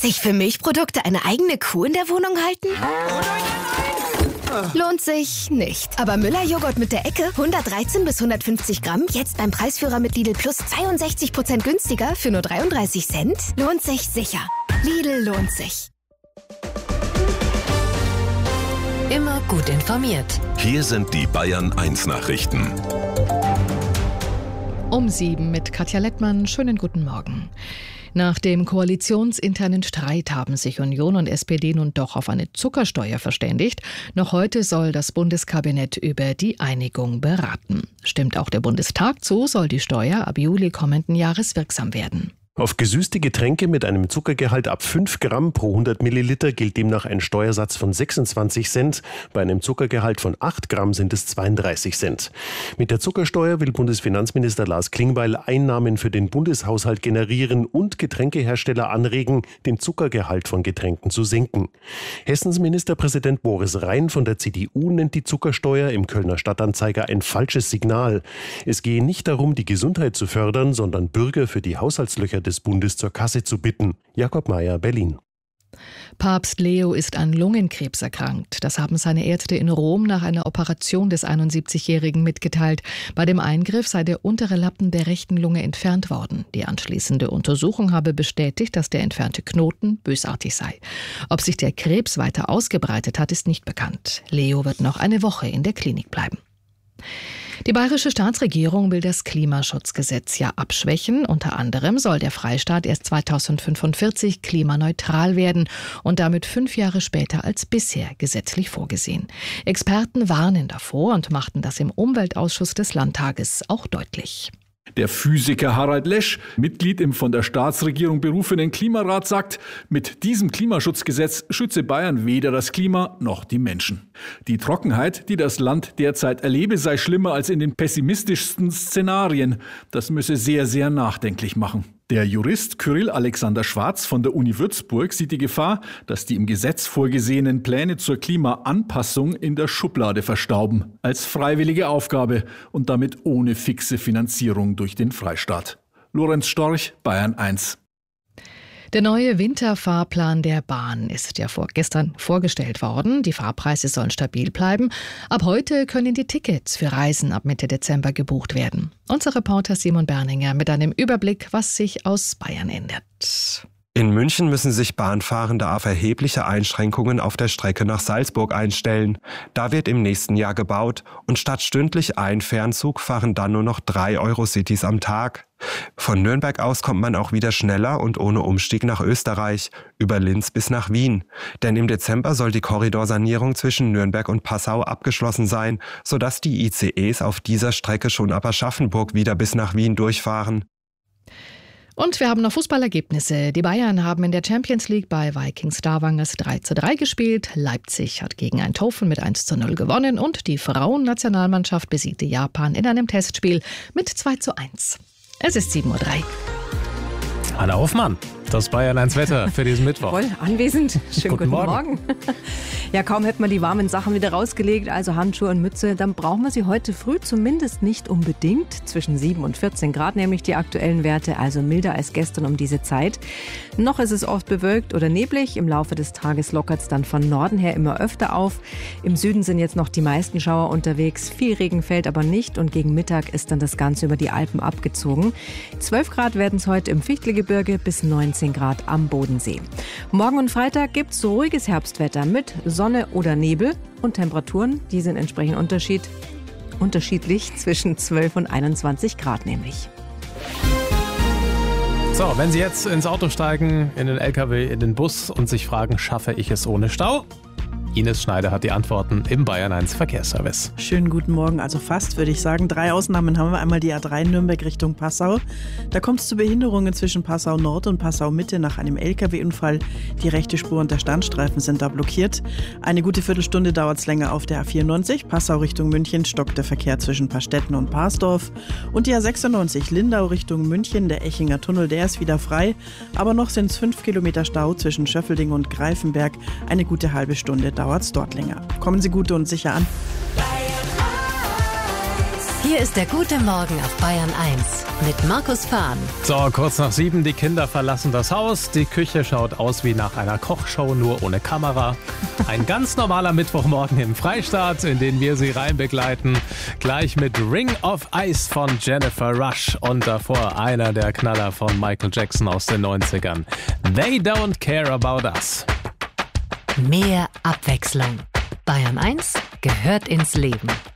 Sich für Milchprodukte eine eigene Kuh in der Wohnung halten? Lohnt sich nicht. Aber Müller-Joghurt mit der Ecke, 113 bis 150 Gramm, jetzt beim Preisführer mit Lidl Plus 62% günstiger für nur 33 Cent? Lohnt sich sicher. Lidl lohnt sich. Immer gut informiert. Hier sind die Bayern 1 Nachrichten. Um 7 mit Katja Lettmann. Schönen guten Morgen. Nach dem koalitionsinternen Streit haben sich Union und SPD nun doch auf eine Zuckersteuer verständigt. Noch heute soll das Bundeskabinett über die Einigung beraten. Stimmt auch der Bundestag zu, soll die Steuer ab Juli kommenden Jahres wirksam werden. Auf gesüßte Getränke mit einem Zuckergehalt ab 5 Gramm pro 100 Milliliter gilt demnach ein Steuersatz von 26 Cent. Bei einem Zuckergehalt von 8 Gramm sind es 32 Cent. Mit der Zuckersteuer will Bundesfinanzminister Lars Klingbeil Einnahmen für den Bundeshaushalt generieren und Getränkehersteller anregen, den Zuckergehalt von Getränken zu senken. Hessens Ministerpräsident Boris Rhein von der CDU nennt die Zuckersteuer im Kölner Stadtanzeiger ein falsches Signal. Es gehe nicht darum, die Gesundheit zu fördern, sondern Bürger für die Haushaltslöcher des Bundes zur Kasse zu bitten. Jakob Mayer, Berlin. Papst Leo ist an Lungenkrebs erkrankt. Das haben seine Ärzte in Rom nach einer Operation des 71-Jährigen mitgeteilt. Bei dem Eingriff sei der untere Lappen der rechten Lunge entfernt worden. Die anschließende Untersuchung habe bestätigt, dass der entfernte Knoten bösartig sei. Ob sich der Krebs weiter ausgebreitet hat, ist nicht bekannt. Leo wird noch eine Woche in der Klinik bleiben. Die bayerische Staatsregierung will das Klimaschutzgesetz ja abschwächen. Unter anderem soll der Freistaat erst 2045 klimaneutral werden und damit 5 Jahre später als bisher gesetzlich vorgesehen. Experten warnen davor und machten das im Umweltausschuss des Landtages auch deutlich. Der Physiker Harald Lesch, Mitglied im von der Staatsregierung berufenen Klimarat, sagt, mit diesem Klimaschutzgesetz schütze Bayern weder das Klima noch die Menschen. Die Trockenheit, die das Land derzeit erlebe, sei schlimmer als in den pessimistischsten Szenarien. Das müsse sehr, sehr nachdenklich machen. Der Jurist Kyrill Alexander Schwarz von der Uni Würzburg sieht die Gefahr, dass die im Gesetz vorgesehenen Pläne zur Klimaanpassung in der Schublade verstauben, als freiwillige Aufgabe und damit ohne fixe Finanzierung durch den Freistaat. Lorenz Storch, Bayern 1. Der neue Winterfahrplan der Bahn ist ja gestern vorgestellt worden. Die Fahrpreise sollen stabil bleiben. Ab heute können die Tickets für Reisen ab Mitte Dezember gebucht werden. Unser Reporter Simon Berninger mit einem Überblick, was sich aus Bayern ändert. In München müssen sich Bahnfahrende auf erhebliche Einschränkungen auf der Strecke nach Salzburg einstellen. Da wird im nächsten Jahr gebaut und statt stündlich ein Fernzug fahren dann nur noch 3 Eurocities am Tag. Von Nürnberg aus kommt man auch wieder schneller und ohne Umstieg nach Österreich, über Linz bis nach Wien. Denn im Dezember soll die Korridorsanierung zwischen Nürnberg und Passau abgeschlossen sein, sodass die ICEs auf dieser Strecke schon ab Aschaffenburg wieder bis nach Wien durchfahren. Und wir haben noch Fußballergebnisse. Die Bayern haben in der Champions League bei Vikings Stavanger 3:3 gespielt. Leipzig hat gegen Eindhoven mit 1:0 gewonnen und die Frauennationalmannschaft besiegte Japan in einem Testspiel mit 2:1. Es ist 7:03 Uhr. Anna Hoffmann, das Bayern 1 Wetter für diesen Mittwoch. Voll anwesend. Schönen guten Morgen. Morgen. Ja, kaum hätten wir die warmen Sachen wieder rausgelegt, also Handschuhe und Mütze, dann brauchen wir sie heute früh zumindest nicht unbedingt. Zwischen 7 und 14 Grad nämlich die aktuellen Werte, also milder als gestern um diese Zeit. Noch ist es oft bewölkt oder neblig. Im Laufe des Tages lockert es dann von Norden her immer öfter auf. Im Süden sind jetzt noch die meisten Schauer unterwegs. Viel Regen fällt aber nicht und gegen Mittag ist dann das Ganze über die Alpen abgezogen. 12 Grad werden es heute im Fichtelgebirge bis 19 Grad am Bodensee. Morgen und Freitag gibt es ruhiges Herbstwetter mit Sonne oder Nebel und Temperaturen, die sind entsprechend unterschiedlich zwischen 12 und 21 Grad nämlich. So, wenn Sie jetzt ins Auto steigen, in den LKW, in den Bus und sich fragen, schaffe ich es ohne Stau? Ines Schneider hat die Antworten im Bayern 1 Verkehrsservice. Schönen guten Morgen, also fast würde ich sagen. 3 Ausnahmen haben wir. Einmal die A3 Nürnberg Richtung Passau. Da kommt es zu Behinderungen zwischen Passau Nord und Passau Mitte nach einem LKW-Unfall. Die rechte Spur und der Standstreifen sind da blockiert. Eine gute Viertelstunde dauert es länger auf der A94. Passau Richtung München stockt der Verkehr zwischen Pastetten und Parsdorf. Und die A96 Lindau Richtung München, der Echinger Tunnel, der ist wieder frei. Aber noch sind es 5 Kilometer Stau zwischen Schöffelding und Greifenberg. Eine gute halbe Stunde dauert es dort länger. Kommen Sie gut und sicher an. Hier ist der gute Morgen auf Bayern 1 mit Markus Fahn. So, kurz nach 7, die Kinder verlassen das Haus. Die Küche schaut aus wie nach einer Kochshow, nur ohne Kamera. Ein ganz normaler Mittwochmorgen im Freistaat, in den wir Sie rein begleiten. Gleich mit Ring of Ice von Jennifer Rush und davor einer der Knaller von Michael Jackson aus den 90ern. They Don't Care About Us. Mehr Abwechslung. Bayern 1 gehört ins Leben.